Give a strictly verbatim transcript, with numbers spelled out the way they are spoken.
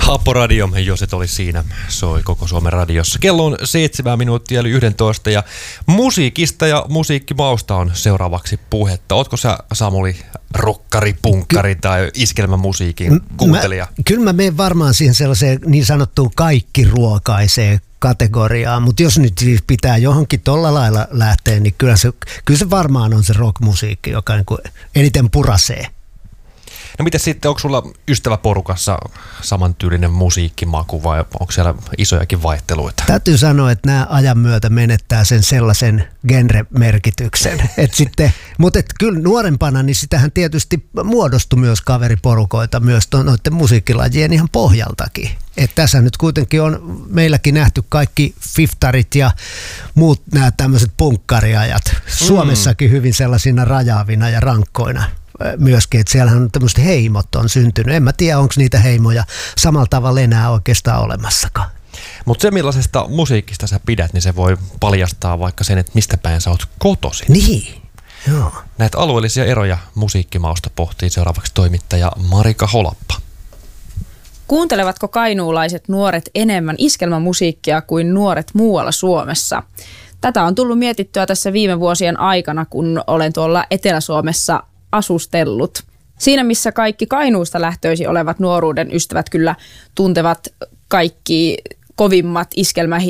Happo Radio, jos et olisi siinä, soi koko Suomen radiossa. Kello on seitsemän minuuttia eli yksitoista ja musiikista ja musiikkimausta on seuraavaksi puhetta. Ootko sä, Samuli, rokkari, punkkari tai iskelmämusiikin kuuntelija? Mä, kyllä mä menen varmaan siihen sellaiseen niin sanottuun kaikkiruokaiseen kategoriaan, mutta jos nyt siis pitää johonkin tolla lailla lähteä, niin kyllä se, kyllä se varmaan on se rockmusiikki, joka niin kuin eniten purasee. No miten sitten, onko sulla ystäväporukassa samantyylinen musiikkimaku vai onko siellä isojakin vaihteluita? Täytyy sanoa, että nämä ajan myötä menettää sen sellaisen genre-merkityksen. Et sitten, mutta et kyllä nuorempana, niin sitähän tietysti muodostui myös kaveriporukoita myös noiden musiikkilajien ihan pohjaltakin. Et tässä nyt kuitenkin on meilläkin nähty kaikki fiftarit ja muut nämä tämmöiset punkkariajat. Suomessakin hyvin sellaisina rajaavina ja rankkoina. Myöskin, että siellähän on tämmöiset heimot on syntynyt. En mä tiedä, onko niitä heimoja samalla tavalla enää oikeastaan olemassakaan. Mutta se, millaisesta musiikista sä pidät, niin se voi paljastaa vaikka sen, että mistä päin sä oot kotoisin. Niin, joo. Näitä alueellisia eroja musiikkimausta pohtii seuraavaksi toimittaja Marika Holappa. Kuuntelevatko kainuulaiset nuoret enemmän iskelmämusiikkia kuin nuoret muualla Suomessa? Tätä on tullut mietittyä tässä viime vuosien aikana, kun olen tuolla Etelä-Suomessa asustellut. Siinä, missä kaikki Kainuusta lähtöisin olevat nuoruuden ystävät kyllä tuntevat kaikki kovimmat iskelmähitit